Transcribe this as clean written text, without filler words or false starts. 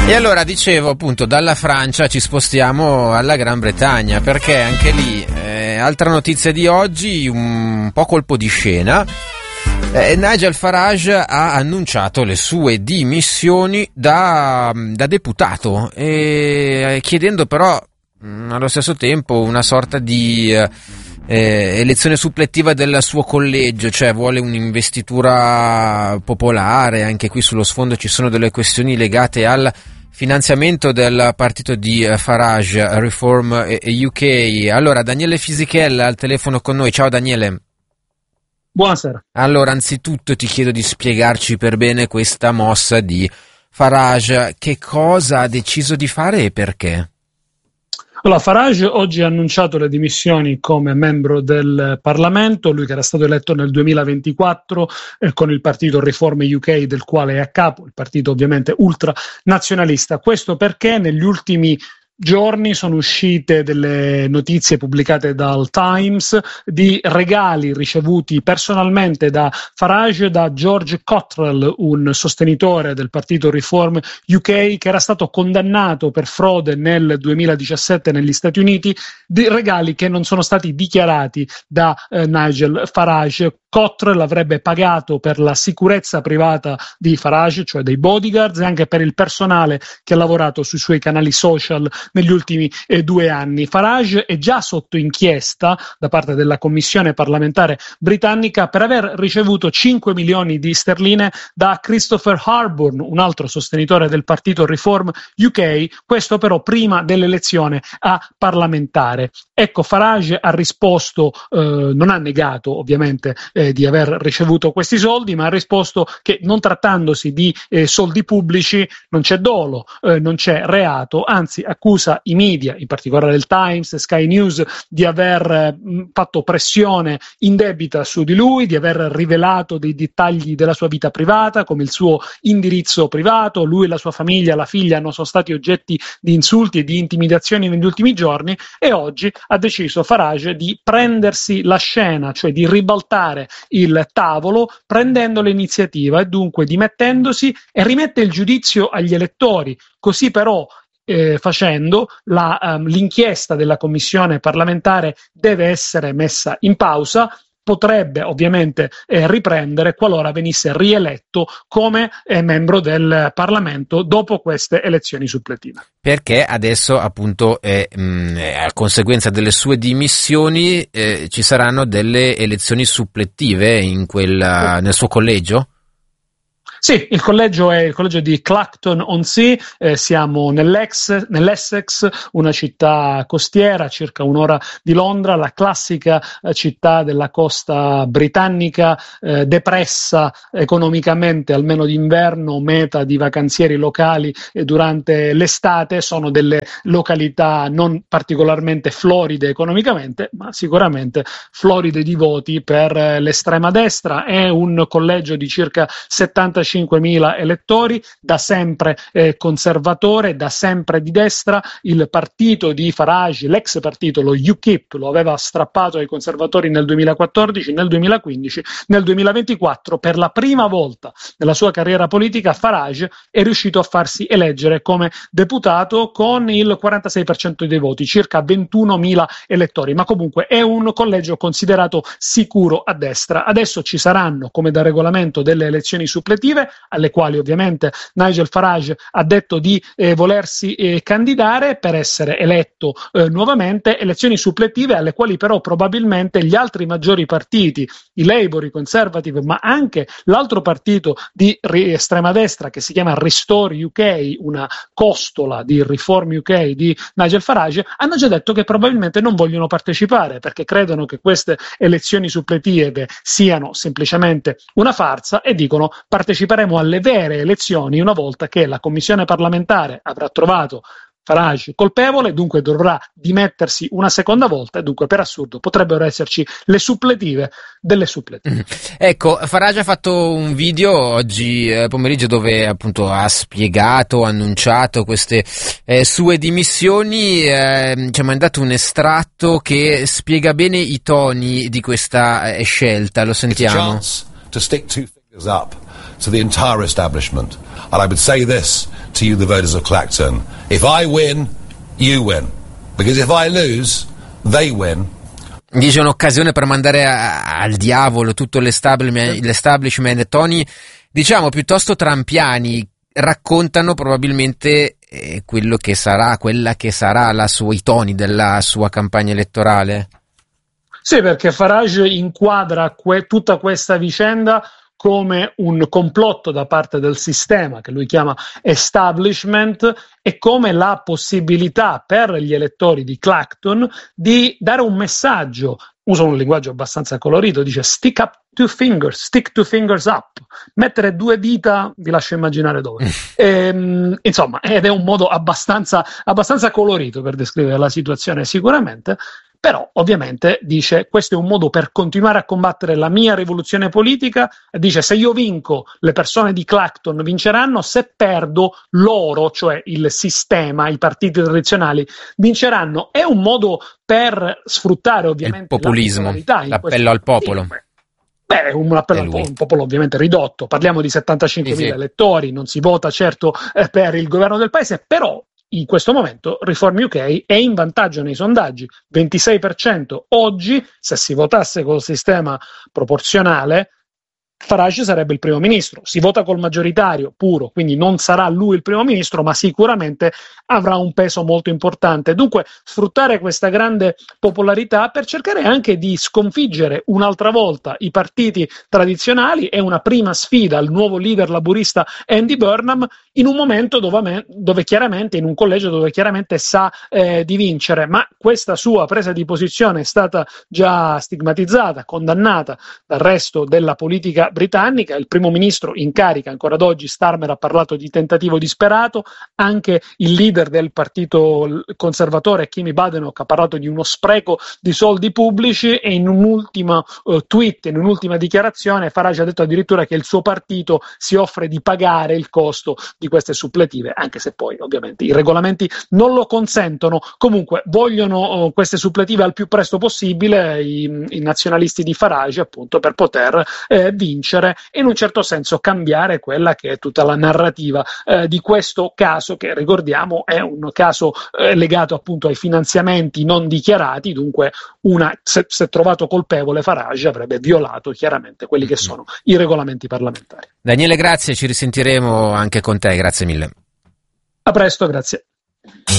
E allora dicevo appunto, dalla Francia ci spostiamo alla Gran Bretagna, perché anche lì, altra notizia di oggi, un po' colpo di scena. Nigel Farage ha annunciato le sue dimissioni da deputato, chiedendo però allo stesso tempo una sorta di elezione supplettiva del suo collegio, cioè vuole un'investitura popolare. Anche qui sullo sfondo ci sono delle questioni legate al finanziamento del partito di Farage, Reform UK. Allora, Daniele Fisichella al telefono con noi. Ciao Daniele. Buonasera. Allora, anzitutto ti chiedo di spiegarci per bene questa mossa di Farage. Che cosa ha deciso di fare e perché? Allora, Farage oggi ha annunciato le dimissioni come membro del Parlamento, lui che era stato eletto nel 2024 con il partito Reform UK, del quale è a capo, il partito ovviamente ultranazionalista. Questo perché negli ultimi giorni sono uscite delle notizie pubblicate dal Times di regali ricevuti personalmente da Farage da George Cottrell, un sostenitore del partito Reform UK che era stato condannato per frode nel 2017 negli Stati Uniti, di regali che non sono stati dichiarati da Nigel Farage. Cottrell avrebbe pagato per la sicurezza privata di Farage, cioè dei bodyguards, e anche per il personale che ha lavorato sui suoi canali social negli ultimi 2 anni. Farage è già sotto inchiesta da parte della commissione parlamentare britannica per aver ricevuto 5 milioni di sterline da Christopher Harburn, un altro sostenitore del partito Reform UK, questo però prima dell'elezione a parlamentare. Ecco, Farage ha risposto, non ha negato ovviamente di aver ricevuto questi soldi, ma ha risposto che non trattandosi di soldi pubblici non c'è dolo, non c'è reato, anzi accusa i media, in particolare il Times e Sky News, di aver fatto pressione indebita su di lui, di aver rivelato dei dettagli della sua vita privata, come il suo indirizzo privato. Lui e la sua famiglia, la figlia, sono stati oggetti di insulti e di intimidazioni negli ultimi giorni, e oggi ha deciso Farage di prendersi la scena, cioè di ribaltare il tavolo, prendendo l'iniziativa e dunque dimettendosi, e rimette il giudizio agli elettori. Così però facendo l'inchiesta della commissione parlamentare deve essere messa in pausa. Potrebbe ovviamente riprendere qualora venisse rieletto come membro del Parlamento dopo queste elezioni suppletive. Perché adesso appunto a conseguenza delle sue dimissioni ci saranno delle elezioni suppletive nel suo collegio? Sì, il collegio è il collegio di Clacton-on-Sea, siamo nell'Essex, una città costiera, circa un'ora di Londra, la classica città della costa britannica, depressa economicamente, almeno d'inverno, meta di vacanzieri locali durante l'estate. Sono delle località non particolarmente floride economicamente, ma sicuramente floride di voti per l'estrema destra. È un collegio di circa 75.000 elettori, da sempre conservatore, da sempre di destra. Il partito di Farage, l'ex partito, lo UKIP, lo aveva strappato ai conservatori nel 2014, nel 2015, nel 2024 per la prima volta nella sua carriera politica Farage è riuscito a farsi eleggere come deputato con il 46% dei voti, circa 21.000 elettori, ma comunque è un collegio considerato sicuro a destra. Adesso ci saranno, come da regolamento, delle elezioni suppletive alle quali ovviamente Nigel Farage ha detto di volersi candidare per essere eletto nuovamente, elezioni suppletive alle quali però probabilmente gli altri maggiori partiti, i Labour, i Conservative, ma anche l'altro partito di estrema destra che si chiama Restore UK, una costola di Reform UK di Nigel Farage, hanno già detto che probabilmente non vogliono partecipare perché credono che queste elezioni suppletive siano semplicemente una farsa, e dicono: parteciperemo alle vere elezioni una volta che la commissione parlamentare avrà trovato Farage colpevole, dunque dovrà dimettersi una seconda volta, e dunque per assurdo potrebbero esserci le suppletive delle suppletive. Ecco, Farage ha fatto un video oggi pomeriggio dove appunto ha spiegato, ha annunciato queste sue dimissioni, ci ha mandato un estratto che spiega bene i toni di questa scelta, lo sentiamo. To stick two fingers up to the entire establishment, and I would say this to you, the voters of Clacton. If I win, you win. Because if I lose, they win. Dice un'occasione per mandare al diavolo tutto l'establishment. Tony, diciamo piuttosto trampiani, raccontano probabilmente quella che sarà i toni della sua campagna elettorale. Sì, perché Farage inquadra tutta questa vicenda come un complotto da parte del sistema, che lui chiama establishment, e come la possibilità per gli elettori di Clacton di dare un messaggio. Usa un linguaggio abbastanza colorito, dice stick two fingers up, mettere due dita, vi lascio immaginare dove. Insomma, ed è un modo abbastanza colorito per descrivere la situazione sicuramente. Però ovviamente dice questo è un modo per continuare a combattere la mia rivoluzione politica, e dice se io vinco le persone di Clacton vinceranno, se perdo loro, cioè il sistema, i partiti tradizionali vinceranno. È un modo per sfruttare ovviamente il populismo, l'appello al popolo. Beh, è un appello al un popolo ovviamente ridotto, parliamo di 75.000 elettori, non si vota certo per il governo del paese, però in questo momento Reform UK è in vantaggio nei sondaggi, 26% oggi. Se si votasse col sistema proporzionale, Farage sarebbe il primo ministro. Si vota col maggioritario puro, quindi non sarà lui il primo ministro, ma sicuramente avrà un peso molto importante. Dunque sfruttare questa grande popolarità per cercare anche di sconfiggere un'altra volta i partiti tradizionali è una prima sfida al nuovo leader laburista Andy Burnham, in un momento dove chiaramente, in un collegio dove chiaramente sa di vincere, ma questa sua presa di posizione è stata già stigmatizzata, condannata dal resto della politica britannica. Il primo ministro in carica ancora ad oggi, Starmer, ha parlato di tentativo disperato, anche il leader del partito conservatore Kimi Badenoch ha parlato di uno spreco di soldi pubblici, e in un ultimo tweet, in un'ultima dichiarazione, Farage ha detto addirittura che il suo partito si offre di pagare il costo di queste suppletive, anche se poi ovviamente i regolamenti non lo consentono. Comunque vogliono queste suppletive al più presto possibile i nazionalisti di Farage, appunto, per poter vincere e in un certo senso cambiare quella che è tutta la narrativa di questo caso, che ricordiamo è un caso legato appunto ai finanziamenti non dichiarati. Dunque se trovato colpevole, Farage avrebbe violato chiaramente quelli che sono i regolamenti parlamentari. Daniele, grazie, ci risentiremo anche con te, grazie mille. A presto, grazie.